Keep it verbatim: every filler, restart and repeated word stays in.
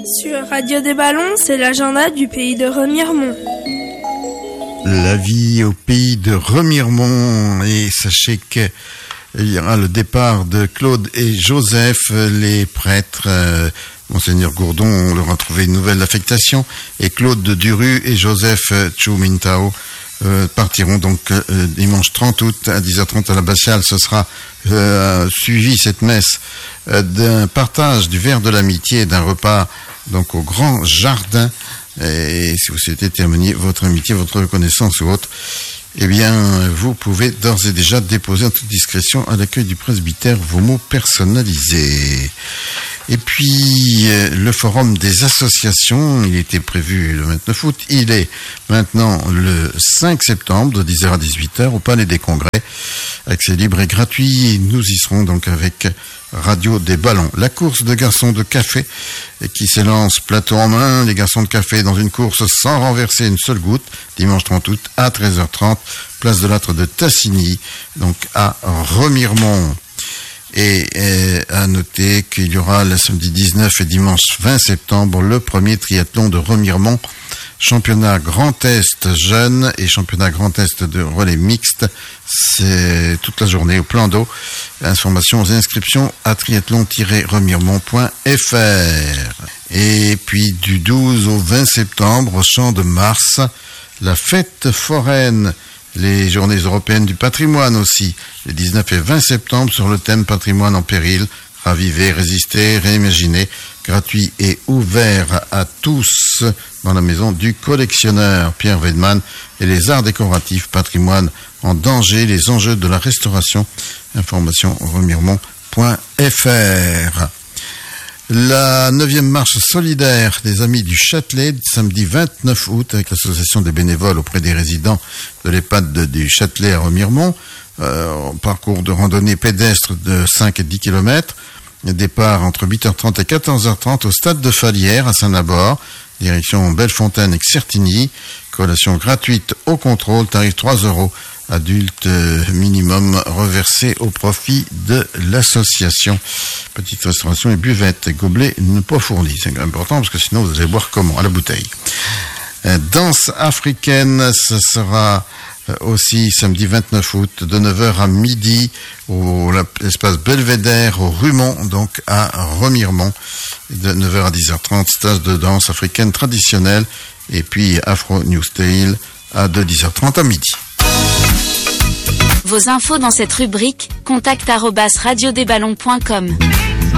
Sur Radio des Ballons, c'est l'agenda du pays de Remiremont. La vie au pays de Remiremont. Et sachez qu'il y aura le départ de Claude et Joseph, les prêtres. Euh, Monseigneur Gourdon, on leur a trouvé une nouvelle affectation. Et Claude de Duru et Joseph Chou Mintao euh, partiront donc euh, dimanche trente août à dix heures trente à l'abbatiale. Ce sera euh, suivi, cette messe, euh, d'un partage du verre de l'amitié et d'un repas donc au grand jardin. Et si vous souhaitez témoigner votre amitié, votre reconnaissance ou autre, eh bien, vous pouvez d'ores et déjà déposer en toute discrétion à l'accueil du presbytère vos mots personnalisés. Et puis, le forum des associations, il était prévu le vingt-neuf août, il est maintenant le cinq septembre de dix heures à dix-huit heures au Palais des Congrès. Accès libre et gratuit, nous y serons donc avec Radio des Ballons. La course de garçons de café qui s'élance plateau en main, les garçons de café dans une course sans renverser une seule goutte, dimanche trente août à treize heures trente, place de l'Âtre de Tassigny, donc à Remiremont. Et, et à noter qu'il y aura le samedi dix-neuf et dimanche vingt septembre le premier triathlon de Remiremont, championnat Grand Est jeune et championnat Grand Est de relais mixte. C'est toute la journée au plan d'eau. Informations et inscriptions à triathlon tiret remiremont point f r. Et puis du douze au vingt septembre au Champ de Mars, la fête foraine. Les journées européennes du patrimoine aussi, les dix-neuf et vingt septembre sur le thème patrimoine en péril, raviver, résister, réimaginer, gratuit et ouvert à tous dans la maison du collectionneur Pierre Weidmann et les arts décoratifs patrimoine en danger, les enjeux de la restauration, information remiremont point f r. La neuvième marche solidaire des Amis du Châtelet, samedi vingt-neuf août, avec l'association des bénévoles auprès des résidents de l'EHPAD de, du Châtelet à Remiremont. Euh, parcours de randonnée pédestre de cinq et dix kilomètres. Départ entre huit heures trente et quatorze heures trente au stade de Falière à Saint-Nabord. Direction Bellefontaine et Certigny. Collation gratuite au contrôle, tarif trois euros. Adulte minimum reversé au profit de l'association. Petite restauration et buvette, et gobelets ne pas fournis. C'est important parce que sinon vous allez boire comment? À la bouteille. Danse africaine, ce sera aussi samedi vingt-neuf août de neuf heures à midi au l'espace Belvédère au Rumont, donc à Remiremont. De neuf heures à dix heures trente, stage de danse africaine traditionnelle et puis Afro New Style à de dix heures trente à midi. Vos infos dans cette rubrique, contact arobase radio des ballons point com.